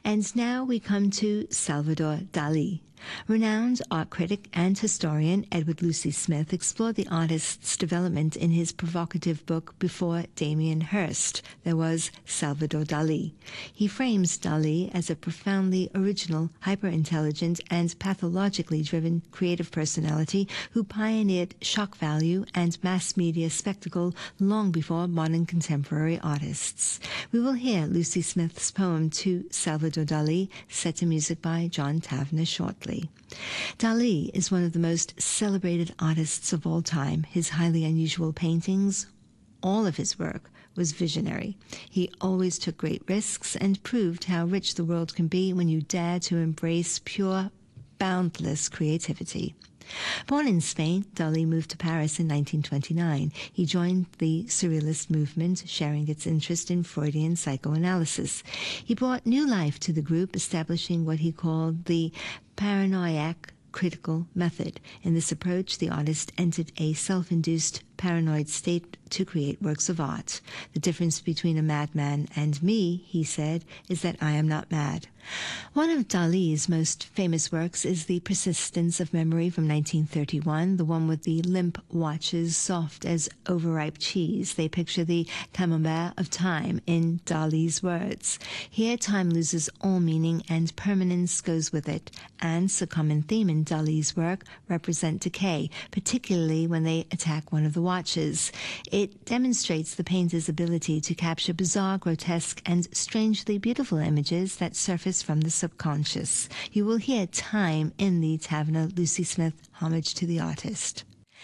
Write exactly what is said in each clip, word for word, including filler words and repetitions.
And now we come to Salvador Dali. Renowned art critic and historian Edward Lucy Smith explored the artist's development in his provocative book Before Damien Hirst. There was Salvador Dali. He frames Dali as a profoundly original, hyper-intelligent, and pathologically driven creative personality who pioneered shock value and mass media spectacle long before modern contemporary artists. We will hear Lucy Smith's poem to Salvador Dali, set to music by John Tavener shortly. Dali is one of the most celebrated artists of all time. His highly unusual paintings, all of his work, was visionary. He always took great risks and proved how rich the world can be when you dare to embrace pure, boundless creativity. Born in Spain, Dali moved to Paris in nineteen twenty-nine. He joined the Surrealist movement, sharing its interest in Freudian psychoanalysis. He brought new life to the group, establishing what he called the paranoiac critical method. In this approach, the artist entered a self-induced paranoid state to create works of art. The difference between a madman and me, he said, is that I am not mad. One of Dali's most famous works is The Persistence of Memory from nineteen thirty-one, the one with the limp watches soft as overripe cheese. They picture the camembert of time in Dali's words. Here, time loses all meaning and permanence goes with it. Ants, a common theme in Dali's work, represent decay, particularly when they attack one of the watches. It demonstrates the painter's ability to capture bizarre, grotesque, and strangely beautiful images that surface from the subconscious. You will hear Time in the Tavener Lucy Smith homage to the artist.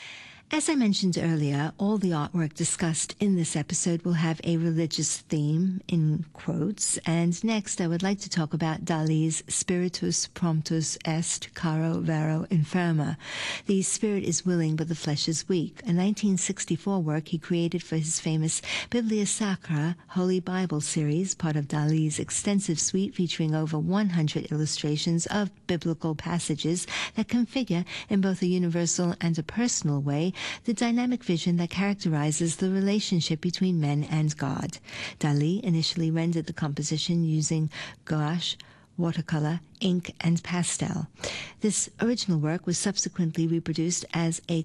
As I mentioned earlier, all the artwork discussed in this episode will have a religious theme, in quotes, and next I would like to talk about Dali's Spiritus promptus est, caro vero infirma. The spirit is willing, but the flesh is weak, a nineteen sixty-four work he created for his famous Biblia Sacra Holy Bible series, part of Dali's extensive suite featuring over one hundred illustrations of biblical passages that configure, in both a universal and a personal way, the dynamic vision that characterizes the relationship between men and God. Dali initially rendered the composition using gouache, watercolor, ink, and pastel. This original work was subsequently reproduced as a